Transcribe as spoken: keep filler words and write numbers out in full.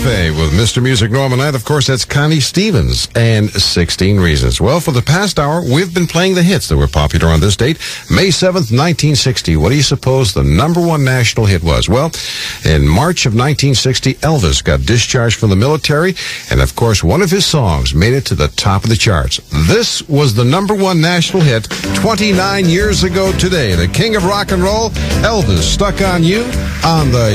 Birthday with Mister Music Norman Knight. Of course, that's Connie Stevens and sixteen Reasons. Well, for the past hour, we've been playing the hits that were popular on this date, May seventh, nineteen sixty. What do you suppose the number one national hit was? Well, in March of nineteen sixty, Elvis got discharged from the military, and of course, one of his songs made it to the top of the charts. This was the number one national hit twenty-nine years ago today. The king of rock and roll, Elvis, Stuck on You, on the